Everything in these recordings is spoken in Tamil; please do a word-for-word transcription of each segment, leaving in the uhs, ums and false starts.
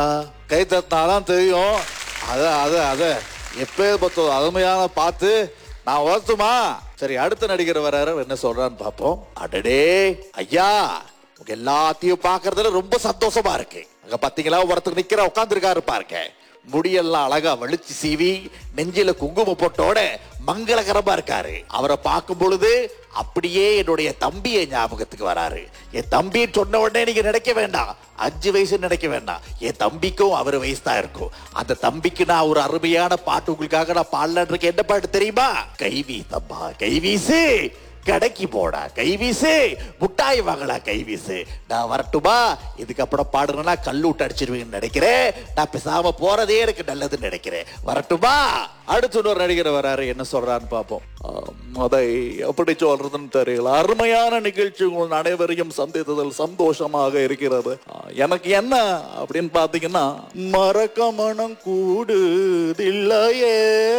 கை தட்டினாதான் தெரியும். அத அத அத எப்பேற்பட்ட அருமையான பாட்டு. நான் வரட்டுமா? சரி, அடுத்த நடிகர் வராரு, என்ன சொல்றான்னு பாப்போம். அடடே ஐயா, உங்க எல்லாத்தையும் பாக்குறதுல ரொம்ப சந்தோஷமா இருக்கு. அங்க பாத்தீங்களா, ஒருத்தர் நிக்கிற உட்காந்துருக்காரு பாருங்க. முடியெல்லாம் அழகா வலிச்சு சீவி நெஞ்சில குங்கும போட்டோட மங்களகரமா இருக்காரு. அவரை பார்க்கும் பொழுது அப்படியே என்னுடைய தம்பியை ஞாபகத்துக்கு வராரு. என் தம்பி சொன்ன உடனே நீங்க நினைக்க வேண்டாம் அஞ்சு வயசு நினைக்க வேண்டாம். என் தம்பிக்கும் அவர் வயசு தான் இருக்கும். அந்த தம்பிக்கு நான் ஒரு அருமையான பாட்டு உங்களுக்காக நான் பாடலான் இருக்கேன். என்ன பாட்டு தெரியுமா? கைவி தம்பா கைவீசு, கடைக்கு போடா கைவீசு, முட்டாய் வாங்கலா கைவீசு. நான் வரட்டுமா? இதுக்கப்புறம் பாடுறேன்னா கல்லூட்டு அடிச்சிருவீங்கன்னு நினைக்கிறேன். நான் பேசாம போறதே எனக்கு நல்லதுன்னு நினைக்கிறேன். வரட்டுமா? அடுத்து இன்னொரு நடிகர் வராரு, என்ன சொல்றான்னு பார்ப்போம். அதை எப்படி சொல்றதுன்னு தெரியல. அருமையான நிகழ்ச்சி உங்கள் அனைவரையும் சந்தித்ததில் சந்தோஷமாக இருக்கிறது. எனக்கு என்ன அப்படின்னு பாத்தீங்கன்னா, மறக்க மனம் கூடுதில்லையே.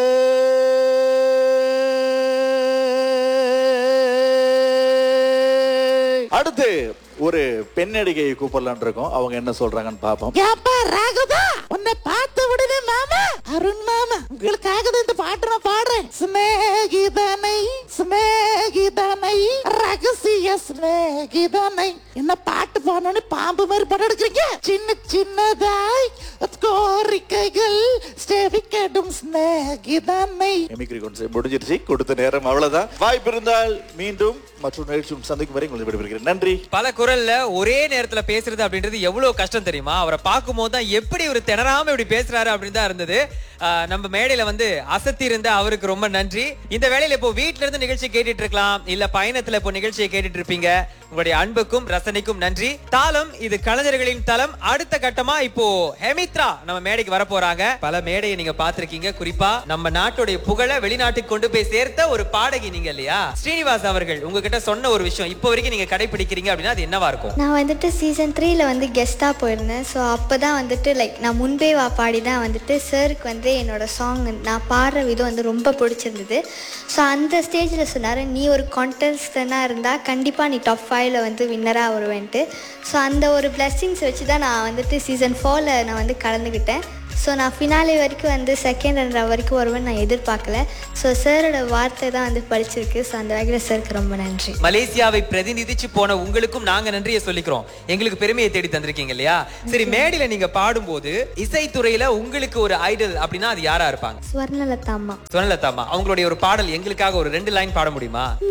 அடுத்து ஒரு பெண் நடிகையை கூப்பிடலான் இருக்கோம். அவங்க என்ன சொல்றாங்கன்னு பாப்போம். உன்னை பார்த்த உடனே மாமா, அருண் மாமா, உங்களுக்காக இந்த பாட்டு நான் பாடுறேன். ஸ்நேகிதனை ஸ்நேகிதனை ரகசிய ஸ்நேகிதனை. என்ன பாட்டு பாடணும்னு பாம்பு மாதிரி படம் எடுக்கிறீங்க? சின்ன சின்னதாய் கோரிக்கைகள் சேவிக்கடும் ஸ்நேகிதனை. எமிக்ரி கான்செப்ட் முடிஞ்சிருச்சு. கொடுத்த நேரம் அவ்வளவுதான். வாய்ப்பு இருந்தால் மீண்டும் மற்றும் நிகழ்ச்சி சந்திக்கும் வரை உங்களை விடைபெறுகிறேன். நன்றி. பல குரல்ல ஒரே நேரத்துல பேசுறது அப்படின்றது எவ்வளவு கஷ்டம் தெரியுமா? அவரை பார்க்கும் போது தான் எப்படி ஒரு திணறாம இப்படி பேசுறாரு அப்படின்னு தான் இருந்தது. நம்ம மேடையில வந்து அசத்தி இருந்த அவருக்கு ரொம்ப நன்றி. இந்த வேளையில இப்போ வீட்டுல இருந்து நிகழ்ச்சி கேட்டுட்டு இருக்கலாம், இல்ல பயணத்துல இப்போ நிகழ்ச்சியை கேட்டுட்டு இருப்பீங்க. உங்களுடைய அன்புக்கும் ரசனைக்கும் நன்றி. தாளம் இது கலைஞர்களின் தளம். அடுத்த கட்டமா இப்போ ஹெமித்ரா நம்ம மேடைக்கு வர போறாங்க. பல மேடையை நீங்க பாத்திருக்கீங்க. குறிப்பா நம்ம நாட்டுடைய புகழை வெளிநாட்டுக்கு கொண்டு போய் சேர்த்த ஒரு பாடகி நீங்க இல்லையா? ஸ்ரீனிவாஸ் அவர்கள் உங்ககிட்ட சொன்ன ஒரு விஷயம் இப்போ வரைக்கும் நீங்க கடைபிடிக்கிறீங்க அப்படின்னா அது என்னவா இருக்கும்? நான் வந்துட்டு சீசன் த்ரீல வந்து கெஸ்டா போயிருந்தேன். ஸோ அப்பதான் வந்துட்டு லைக் நான் முன்பே வா பாடி தான் வந்துட்டு சருக்கு வந்து என்னோட சாங் நான் பாடுற விதம் வந்து ரொம்ப பிடிச்சிருந்தது. ஸோ அந்த ஸ்டேஜில் சொன்னார், நீ ஒரு கான்டெஸ்டனாக இருந்தால் கண்டிப்பாக நீ டாப் ஃபைவ்ல வந்து வின்னராக வருவேன்ட்டு. ஸோ அந்த ஒரு பிளெஸ்ஸிங்ஸ் வச்சு தான் நான் வந்துட்டு சீசன் ஃபோரில் நான் வந்து கலந்துக்கிட்டேன். ஸோ நான் ஃபினாலே வரைக்கும் வந்து செகண்ட் ரன்னர் வரைக்கும் வருவேன் நான் எதிர்பார்க்கல. ஸோ சாரோட வார்த்தை தான் வந்து படிச்சிருக்கு. ஸோ அந்த வகையில் சருக்கு ரொம்ப நன்றி. மலேசியாவை பிரதிநிதிச்சு போன உங்களுக்கும் நாங்க நன்றியை சொல்லிக்கிறோம். எங்களுக்கு பெருமையை தேடி தந்திருக்கீங்க இல்லையா? சரி, மேடையில நீங்க பாடும்போது இசைத்துறையில உங்களுக்கு ஒரு ஐடல் அப்படின்னா அது யாரா இருப்பாங்க? ஸ்வர்ணலதா அம்மா. ஸ்வர்ணலதா அம்மா அவங்களுடைய ஒரு பாடல் எங்களுக்காக ஒரு ரெண்டு லைன் பாட முடியுமா?